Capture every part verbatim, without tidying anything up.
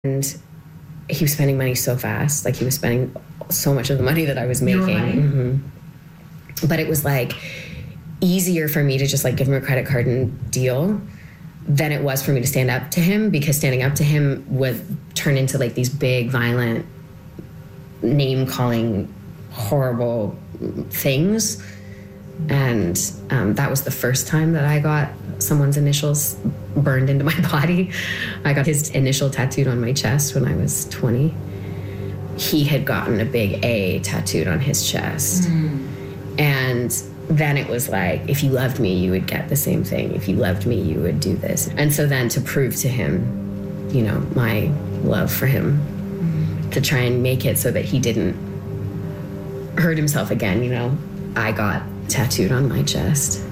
And he was spending money so fast. Like, he was spending so much of the money that I was making. Right. Mm-hmm. But it was like easier for me to just like give him a credit card and deal than it was for me to stand up to him, because standing up to him would turn into like these big, violent, name-calling, horrible things. And um, that was the first time that I got someone's initials burned into my body. I got his initial tattooed on my chest when I was twenty. He had gotten a big A tattooed on his chest. Mm. And then it was like, if you loved me, you would get the same thing. If you loved me, you would do this. And so then to prove to him, you know, my love for him, mm. to try and make it so that he didn't hurt himself again, you know, I got tattooed on my chest.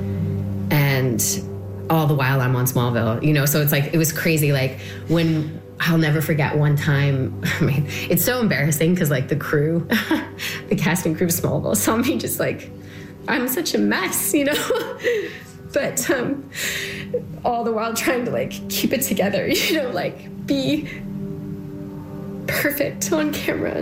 And all the while I'm on Smallville, you know, so it's like, it was crazy. Like, when I'll never forget one time, I mean, it's so embarrassing because like the crew, the casting crew of Smallville saw me just like, I'm such a mess, you know, but um, all the while trying to like keep it together, you know, like be perfect on camera.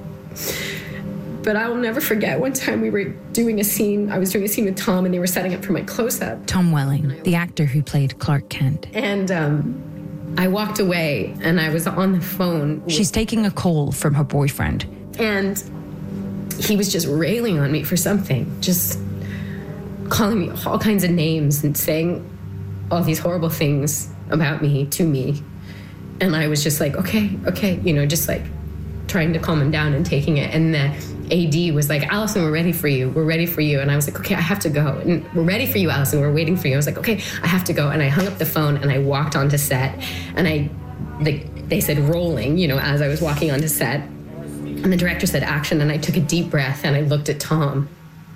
But I will never forget one time we were doing a scene, I was doing a scene with Tom and they were setting up for my close-up. Tom Welling, the actor who played Clark Kent. And um, I walked away and I was on the phone. She's taking a call from her boyfriend. And he was just railing on me for something, just calling me all kinds of names and saying all these horrible things about me to me. And I was just like, okay, okay, you know, just like trying to calm him down and taking it. And the A D was like, Allison, we're ready for you. We're ready for you. And I was like, okay, I have to go. And we're ready for you, Allison. We're waiting for you. I was like, okay, I have to go. And I hung up the phone and I walked onto set. And I, the, they said rolling, you know, as I was walking onto set. And the director said action. And I took a deep breath and I looked at Tom.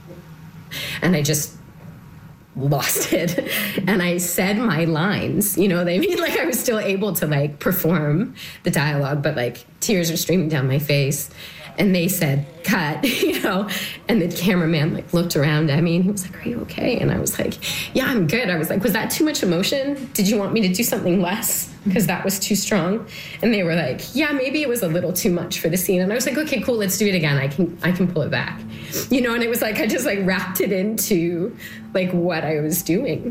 And I just lost it. And I said my lines, you know what I mean? Like, I was still able to like perform the dialogue, but like tears were streaming down my face. And they said, cut, you know, and the cameraman like looked around at me and he was like, are you okay? And I was like, yeah, I'm good. I was like, was that too much emotion? Did you want me to do something less? Because that was too strong. And they were like, yeah, maybe it was a little too much for the scene. And I was like, okay, cool, let's do it again. I can, I can pull it back. You know, and it was like, I just like wrapped it into like what I was doing.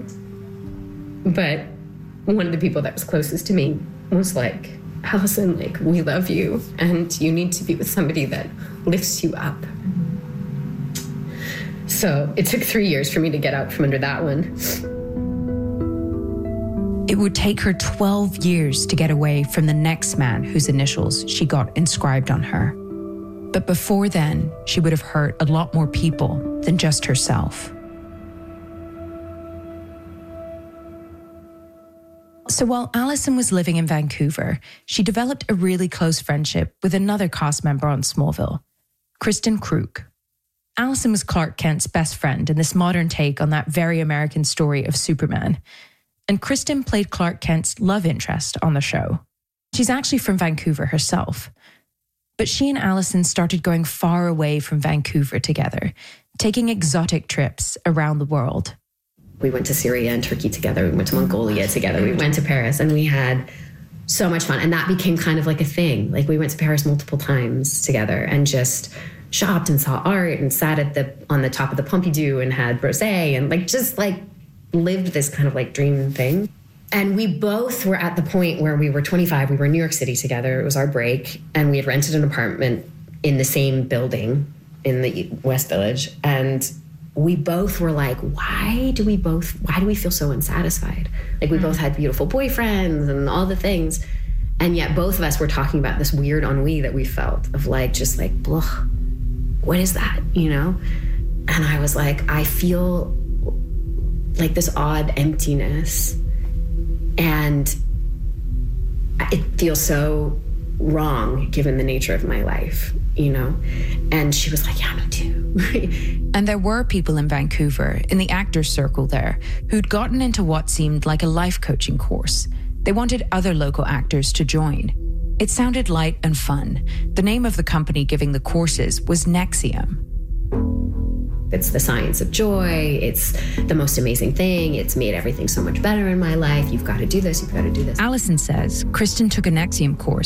But one of the people that was closest to me was like, Allison, like, we love you and you need to be with somebody that lifts you up. So it took three years for me to get out from under that one. It would take her twelve years to get away from the next man whose initials she got inscribed on her. But before then, she would have hurt a lot more people than just herself. So while Allison was living in Vancouver, she developed a really close friendship with another cast member on Smallville, Kristen Kruk. Allison was Clark Kent's best friend in this modern take on that very American story of Superman. And Kristen played Clark Kent's love interest on the show. She's actually from Vancouver herself. But she and Allison started going far away from Vancouver together, taking exotic trips around the world. We went to Syria and Turkey together. We went to Mongolia together. We went to Paris and we had so much fun. And that became kind of like a thing. Like, we went to Paris multiple times together and just shopped and saw art and sat at the on the top of the Pompidou and had rosé and like just like lived this kind of like dream thing. And we both were at the point where we were twenty-five. We were in New York City together. It was our break. And we had rented an apartment in the same building in the West Village. And we both were like, why do we both, why do we feel so unsatisfied? Like, we mm. both had beautiful boyfriends and all the things. And yet both of us were talking about this weird ennui that we felt of like, just like, blah, what is that, you know? And I was like, I feel like this odd emptiness. And it feels so wrong given the nature of my life, you know? And she was like, yeah, me too. And there were people in Vancouver, in the actors' circle there, who'd gotten into what seemed like a life coaching course. They wanted other local actors to join. It sounded light and fun. The name of the company giving the courses was Nexium. It's the science of joy. It's the most amazing thing. It's made everything so much better in my life. You've got to do this. You've got to do this. Alison says Kristen took a N X I V M course